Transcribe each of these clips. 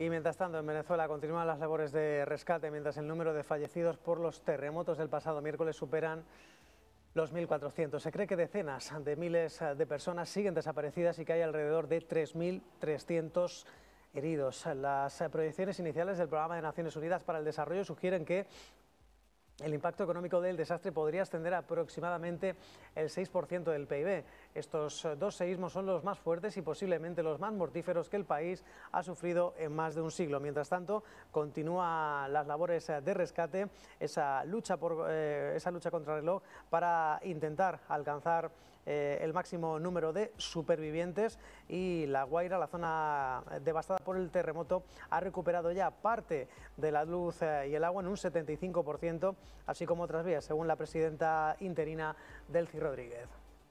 Y mientras tanto, en Venezuela continúan las labores de rescate, mientras el número de fallecidos por los terremotos del pasado miércoles superan los 1.400. Se cree que decenas de miles de personas siguen desaparecidas y que hay alrededor de 3.300 heridos. Las proyecciones iniciales del Programa de Naciones Unidas para el Desarrollo sugieren que el impacto económico del desastre podría ascender a aproximadamente el 6% del PIB. Estos dos seísmos son los más fuertes y posiblemente los más mortíferos que el país ha sufrido en más de un siglo. Mientras tanto, continúan las labores de rescate, esa lucha contrarreloj para intentar alcanzar el máximo número de supervivientes, y La Guaira, la zona devastada por el terremoto, ha recuperado ya parte de la luz y el agua en un 75%, así como otras vías, según la presidenta interina Delcy Rodríguez.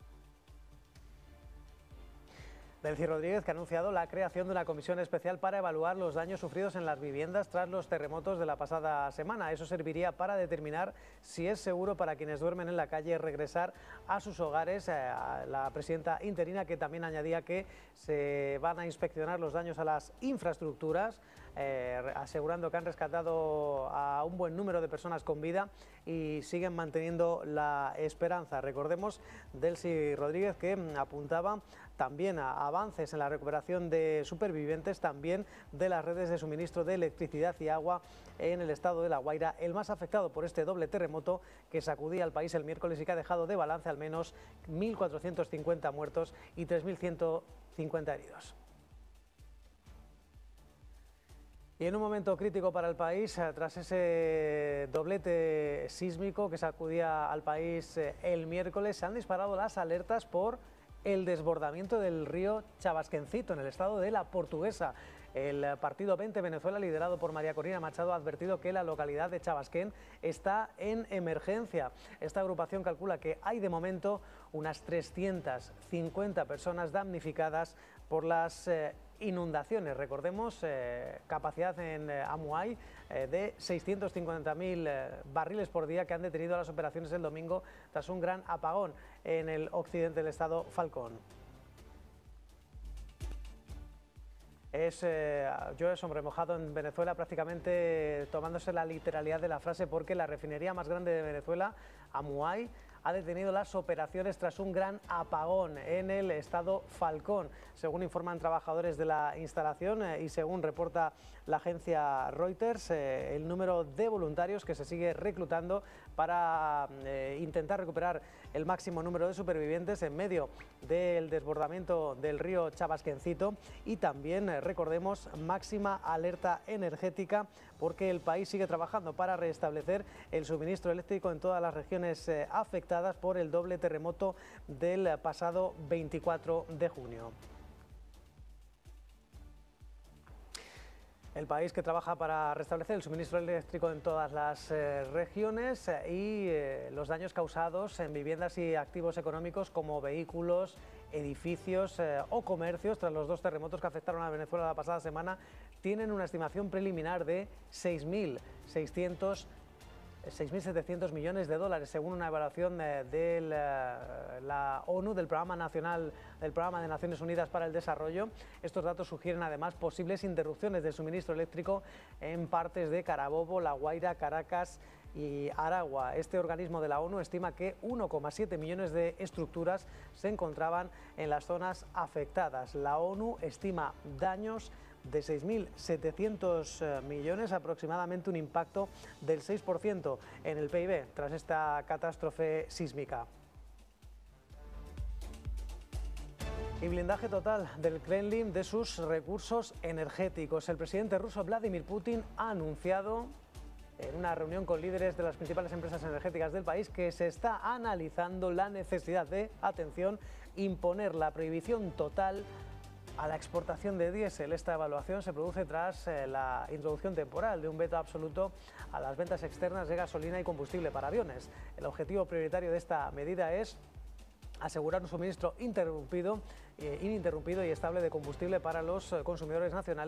Delcy Rodríguez, que ha anunciado la creación de una comisión especial para evaluar los daños sufridos en las viviendas tras los terremotos de la pasada semana. Eso serviría para determinar si es seguro para quienes duermen en la calle regresar a sus hogares. La presidenta interina, que también añadía que se van a inspeccionar los daños a las infraestructuras, asegurando que han rescatado a un buen número de personas con vida y siguen manteniendo la esperanza. Recordemos, Delcy Rodríguez, que apuntaba también a avances en la recuperación de supervivientes, también de las redes de suministro de electricidad y agua en el estado de La Guaira, el más afectado por este doble terremoto que sacudía al país el miércoles y que ha dejado de balance al menos 1.450 muertos y 3.150 heridos. Y en un momento crítico para el país, tras ese doblete sísmico que sacudía al país el miércoles, se han disparado las alertas por el desbordamiento del río Chabasquencito en el estado de La Portuguesa. El partido 20 Venezuela, liderado por María Corina Machado, ha advertido que la localidad de Chabasquén está en emergencia. Esta agrupación calcula que hay de momento unas 350 personas damnificadas por las inundaciones. Recordemos, capacidad en Amuay de 650.000 barriles por día, que han detenido las operaciones el domingo tras un gran apagón en el occidente del estado Falcón. Yo es hombre mojado en Venezuela, prácticamente tomándose la literalidad de la frase, porque la refinería más grande de Venezuela, Amuay, ha detenido las operaciones tras un gran apagón en el estado Falcón, según informan trabajadores de la instalación y según reporta la agencia Reuters. El número de voluntarios que se sigue reclutando para intentar recuperar el máximo número de supervivientes en medio del desbordamiento del río Chabasquencito, y también, recordemos, máxima alerta energética, porque el país sigue trabajando para restablecer el suministro eléctrico en todas las regiones afectadas por el doble terremoto del pasado 24 de junio. El país que trabaja para restablecer el suministro eléctrico en todas las regiones y los daños causados en viviendas y activos económicos como vehículos, edificios o comercios tras los dos terremotos que afectaron a Venezuela la pasada semana tienen una estimación preliminar de 6.700 millones de dólares, según una evaluación de la ONU, del Programa de Naciones Unidas para el Desarrollo. Estos datos sugieren además posibles interrupciones del suministro eléctrico en partes de Carabobo, La Guaira, Caracas y Aragua. Este organismo de la ONU estima que 1,7 millones de estructuras se encontraban en las zonas afectadas. La ONU estima daños de 6.700 millones, aproximadamente un impacto del 6% en el PIB tras esta catástrofe sísmica. Y blindaje total del Kremlin de sus recursos energéticos. El presidente ruso Vladimir Putin ha anunciado en una reunión con líderes de las principales empresas energéticas del país que se está analizando la necesidad de, atención, imponer la prohibición total a la exportación de diésel. Esta evaluación se produce tras la introducción temporal de un veto absoluto a las ventas externas de gasolina y combustible para aviones. El objetivo prioritario de esta medida es asegurar un suministro ininterrumpido y estable de combustible para los consumidores nacionales